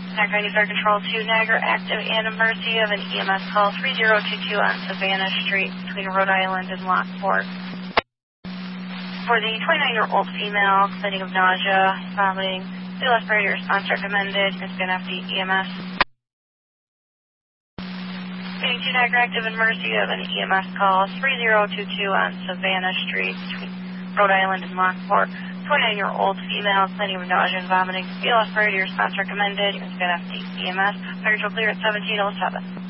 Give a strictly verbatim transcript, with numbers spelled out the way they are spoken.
Niagara ninety-third Control two, Niagara active and emergency of an E M S call three zero two two on Savannah Street between Rhode Island and Lockport. For the twenty-nine-year-old female, complaining of nausea, vomiting, feel aspirator response recommended, is going to have the E M S. Getting to Niagara active and emergency of an E M S call three zero two two on Savannah Street between Rhode Island and Lockport. twenty-nine-year-old female, complaining of nausea and vomiting, feel aspirator response recommended, is going to have the E M S. Fire control clear at seventeen oh seven.